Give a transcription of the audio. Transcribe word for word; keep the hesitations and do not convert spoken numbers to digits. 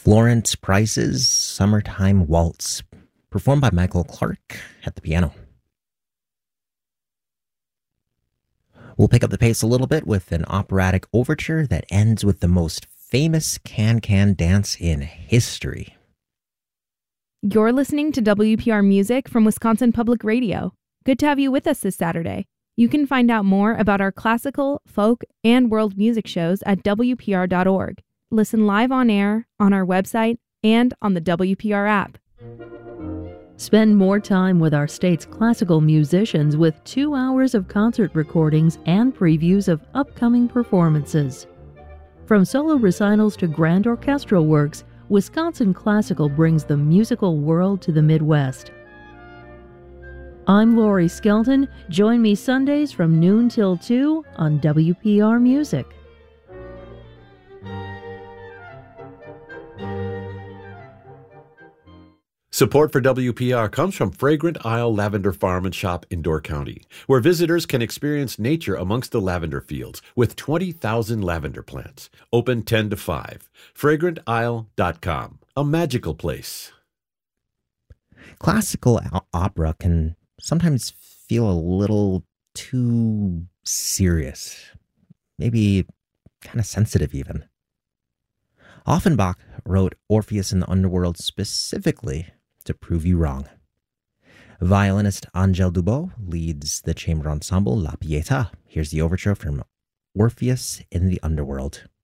Florence Price's Summertime Waltz, performed by Michael Clark at the piano. We'll pick up the pace a little bit with an operatic overture that ends with the most famous can-can dance in history. You're listening to W P R Music from Wisconsin Public Radio. Good to have you with us this Saturday. You can find out more about our classical, folk, and world music shows at W P R dot org. Listen live on air, on our website, and on the W P R app. Spend more time with our state's classical musicians with two hours of concert recordings and previews of upcoming performances. From solo recitals to grand orchestral works, Wisconsin Classical brings the musical world to the Midwest. I'm Lori Skelton. Join me Sundays from noon till two on W P R Music. Support for W P R comes from Fragrant Isle Lavender Farm and Shop in Door County, where visitors can experience nature amongst the lavender fields with twenty thousand lavender plants. Open ten to five. fragrant isle dot com. A magical place. Classical opera can sometimes feel a little too serious, maybe kind of sensitive even. Offenbach wrote Orpheus in the Underworld specifically to prove you wrong. Violinist Angèle Dubot leads the chamber ensemble La Pietà. Here's the overture from Orpheus in the Underworld.